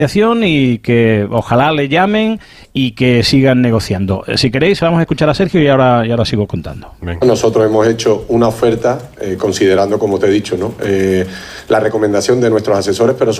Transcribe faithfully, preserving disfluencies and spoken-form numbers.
y que ojalá le llamen y que sigan negociando. Si queréis, vamos a escuchar a Sergio y ahora, y ahora sigo contando. Venga. Nosotros hemos hecho una oferta, eh, considerando, como te he dicho, ¿no? Eh, la recomendación de nuestros asesores, pero sobre